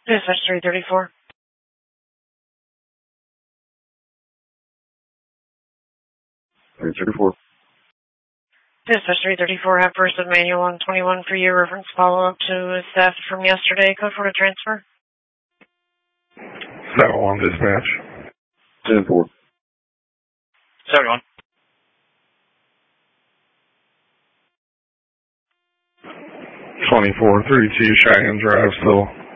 Dispatch 334. Dispatch 334, have first of manual on 21 for your reference follow-up to a theft from yesterday. Code for the transfer. 7-1 dispatch. 10-4. 71. 2432 Cheyenne Drive still.